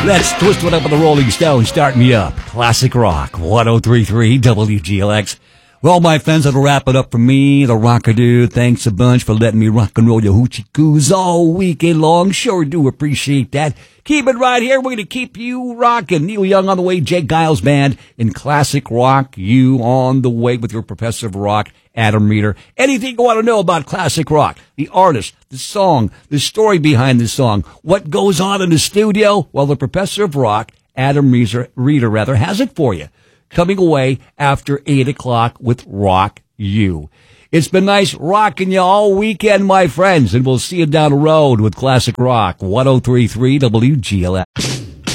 Let's twist it up with the Rolling Stones. Start me up. Classic Rock, 103.3 WGLX. Well, my friends, that'll wrap it up for me, the Rocker Dude. Thanks a bunch for letting me rock and roll your hoochie coos all weekend long. Sure do appreciate that. Keep it right here. We're going to keep you rocking. Neil Young on the way, Jake Giles Band in Classic Rock. You on the way with your Professor of Rock, Adam Reeder. Anything you want to know about Classic Rock, the artist, the song, the story behind the song, what goes on in the studio? Well, the Professor of Rock, Adam Reeder, has it for you. Coming away after 8 o'clock with Rock You. It's been nice rocking you all weekend, my friends, and we'll see you down the road with Classic Rock, 103.3 WGLX.